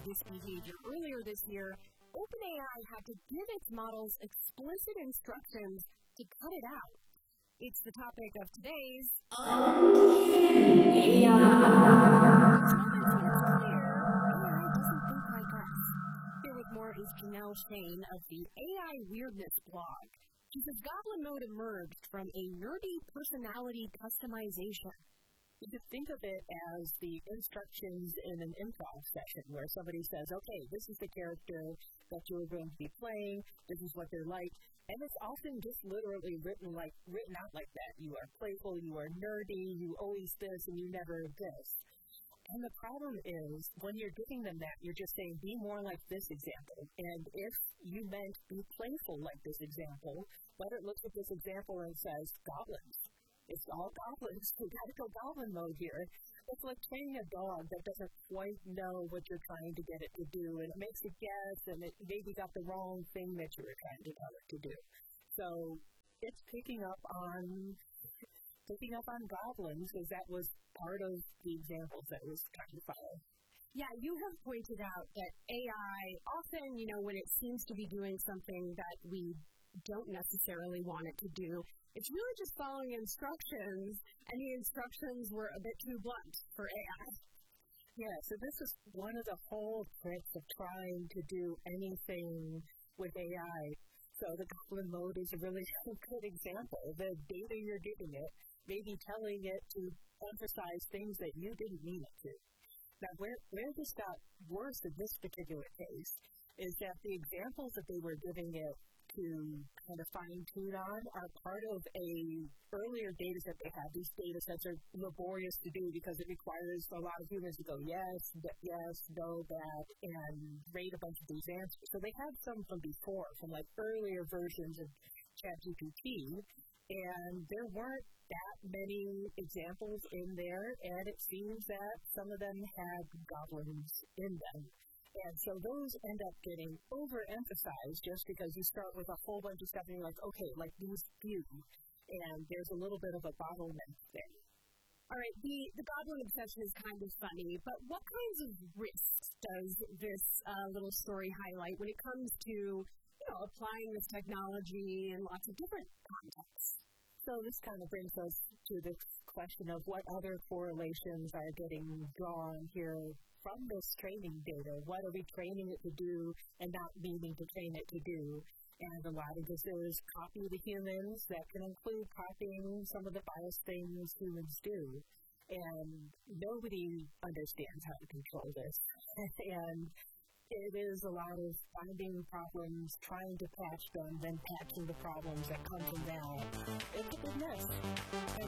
this behavior. Earlier this year, OpenAI had to give its models explicit instructions to cut it out. It's the topic of today's Uncanny AI. It's moments when it's clear AI doesn't think like us. Here with more is Janelle Shane of the AI Weirdness blog. She says Goblin Mode emerged from a nerdy personality customization. You could think of it as the instructions in an improv session where somebody says, okay, this is the character that you're going to be playing, this is what they're like, and it's often just literally written out like that. You are playful, you are nerdy, you always this, and you never this. And the problem is, when you're giving them that, you're just saying, be more like this example. And if you meant be playful like this example, but it looks at this example and says, goblins. It's all goblins. We gotta go goblin mode here. It's like training a dog that doesn't quite know what you're trying to get it to do, and it makes a guess, and it maybe got the wrong thing that you were trying to tell it to do. So it's picking up on goblins, because that was part of the examples that it was trying to follow. Yeah, you have pointed out that AI often, when it seems to be doing something that we don't necessarily want it to do, it's really just following instructions, and the instructions were a bit too blunt for AI. Yeah, so this is one of the whole tricks of trying to do anything with AI. So the Goblin Mode is a really good example. The data you're giving it, maybe telling it to emphasize things that you didn't mean it to. Now, where this got worse in this particular case is that the examples that they were giving it to kind of fine-tune on are part of a earlier data set they have. These data sets are laborious to do because it requires a lot of humans to go yes, no, that, and rate a bunch of these answers. So they had some from before, from like earlier versions of ChatGPT, and there weren't that many examples in there, and it seems that some of them had goblins in them. And so those end up getting overemphasized just because you start with a whole bunch of stuff and you're like, okay, like these few, and there's a little bit of a bottleneck there. All right, the goblin obsession is kind of funny, but what kinds of risks does this little story highlight when it comes to, applying this technology in lots of different contexts? So this kind of brings us to the question of what other correlations are getting drawn here from this training data. What are we training it to do and not meaning to train it to do? And a lot of this is copy the humans. That can include copying some of the biased things humans do. And nobody understands how to control this. And it is a lot of finding problems, trying to patch them, then patching the problems that come from that. It's a big mess. And